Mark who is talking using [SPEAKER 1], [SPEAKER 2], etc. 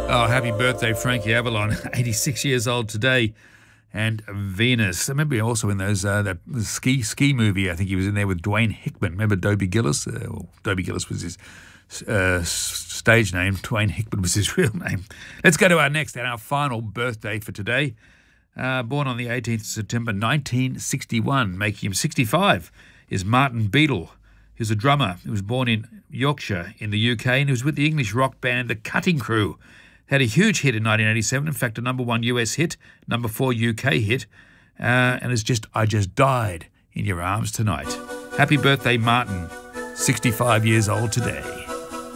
[SPEAKER 1] Oh, happy birthday, Frankie Avalon, 86 years old today. And Venus. I remember also in those that ski movie, I think he was in there with Dwayne Hickman. Remember Dobie Gillis? Dobie Gillis was his stage name. Dwayne Hickman was his real name. Let's go to our next and our final birthday for today. Born on the 18th of September 1961, making him 65, is Martin Beadle. He was a drummer. He was born in Yorkshire in the UK, and he was with the English rock band The Cutting Crew. Had a huge hit in 1987, in fact, a #1 US hit, #4 UK hit, and it's just, I Just Died in Your Arms Tonight. Happy birthday, Martin, 65 years old today.